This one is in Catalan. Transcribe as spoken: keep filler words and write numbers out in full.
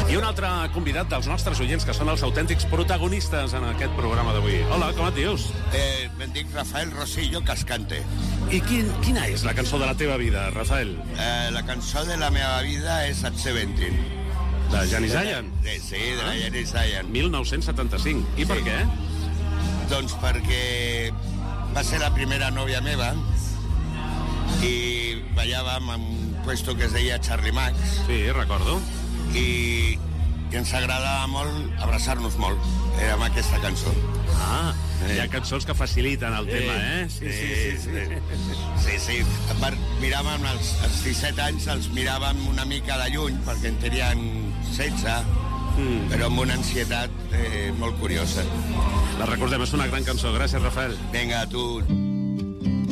I un altre convidat dels nostres oients, que són els autèntics protagonistes en aquest programa d'avui. Hola, com et dius? Eh, em dic Rafael Rosillo Cascante. I quin, quina és la cançó de la teva vida, Rafael? Eh, la cançó de la meva vida és At Seventeen. De Janis Ian? Sí, sí, de la Janis Ian. mil nou-cents setanta-cinc. I per què? Doncs perquè va ser la primera nòvia meva i ballàvem en un puesto que es deia Charlie Max. Sí, recordo. I, i ens agradava molt abraçar-nos molt. Era amb aquesta cançó. Ah, hi ha cançons que faciliten el tema, eh? Sí, sí, sí. Sí, sí. sí. Per, miràvem els, els disset anys, els miràvem una mica de lluny, perquè en tenien setze, mm. però amb una ansietat eh, molt curiosa. La recordem, és una gran cançó. Gràcies, Rafael. Vinga, tu...